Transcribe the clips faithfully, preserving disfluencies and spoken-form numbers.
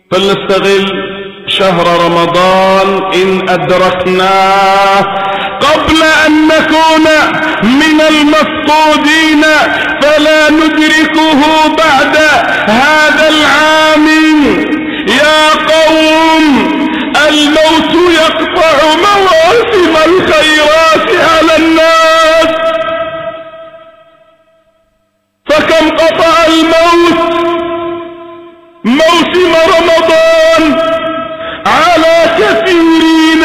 فلنستغل شهر رمضان إن أدركناه قبل أن نكون من المفقودين فلا ندركه بعد هذا العام. يا قوم، الموت يقطع مواسم الخيرات على الناس، فكم قطع الموت موسم رمضان على كثيرين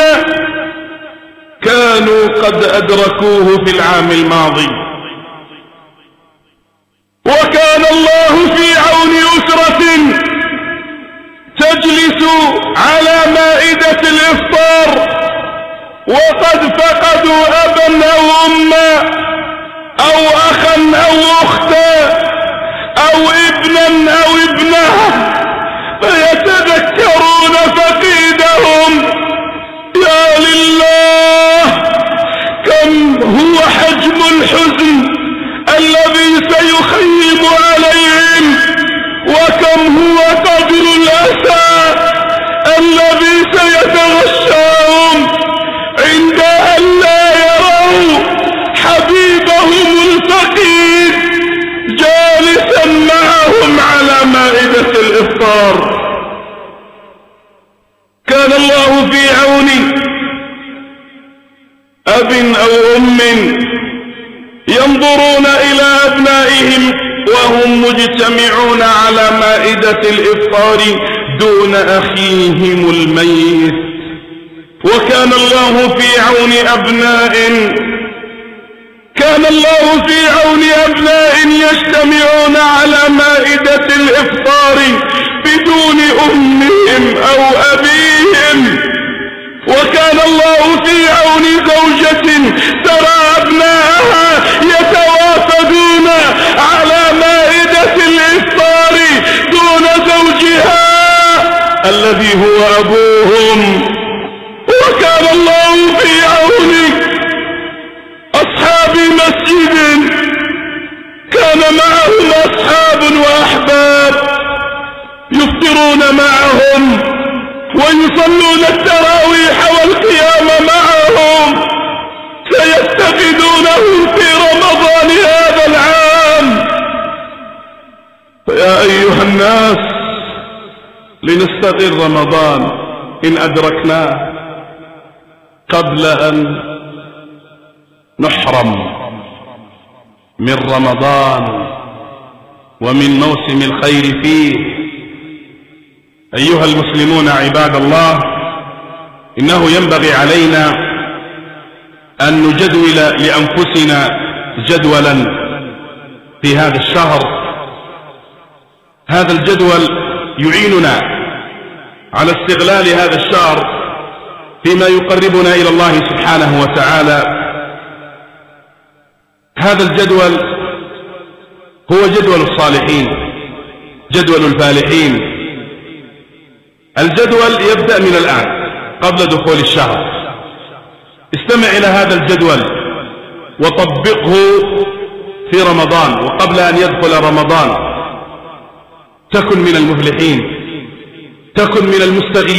كانوا قد أدركوه في العام الماضي. وكان الله في عون أسرة تجلس على مائدة الإفطار وقد فقدوا أبا أو أما أو أخا أو أختا أو ابنا أو ابنة، فيتذكرون فقيدهم. يا لله، كم هو حجم الحزن الذي سيخيم عليهم، وكم هو قدر الأسى الذي سيتغشاهم عند أن لا يروا حبيبهم الفقيد جالسا معهم على مائدة الإفطار. كان الله في عون أب أو أم ينظرون إلى أبنائهم وهم مجتمعون على مائدة الإفطار دون أخيهم الميت. وكان الله في عون أبناء كان الله في عون أبناء يجتمعون على مائدة الإفطار بدون أمهم أو أبيهم. وكان الله في عون زوجة ترى أبناءها يتوافدون على مائدة الإفطار دون زوجها الذي هو أبوهم. وكان الله في عون أصحاب مسجد كان معهم أصحاب وأحباب يفطرون معهم ويصلون التراويح والقيام معهم، سيفتقدونهم في رمضان هذا العام. فيا أيها الناس، لنستغل رمضان إن أدركناه قبل أن نحرم من رمضان ومن موسم الخير فيه. أيها المسلمون عباد الله، إنه ينبغي علينا أن نجدول لأنفسنا جدولا في هذا الشهر. هذا الجدول يعيننا على استغلال هذا الشهر فيما يقربنا إلى الله سبحانه وتعالى. هذا الجدول هو جدول الصالحين، جدول الفالحين. الجدول يبدأ من الآن قبل دخول الشهر. استمع إلى هذا الجدول وطبقه في رمضان وقبل أن يدخل رمضان. تكن من المفلحين، تكن من المستغيثين.